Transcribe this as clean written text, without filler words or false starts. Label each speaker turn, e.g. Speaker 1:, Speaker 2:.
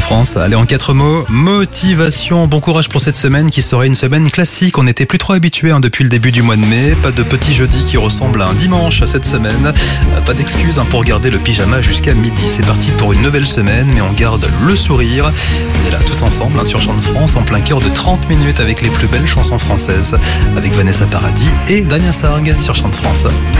Speaker 1: de France. Allez, en 4 mots, motivation. Bon courage pour cette semaine qui serait une semaine classique. On n'était plus trop habitués depuis le début du mois de mai. Pas de petit jeudi qui ressemble à un dimanche cette semaine. Pas d'excuses pour garder le pyjama jusqu'à midi. C'est parti pour une nouvelle semaine, mais on garde le sourire. On est là tous ensemble sur Chant de France, en plein cœur de 30 minutes avec les plus belles chansons françaises. Avec Vanessa Paradis et Damien Sargue sur Chant de France.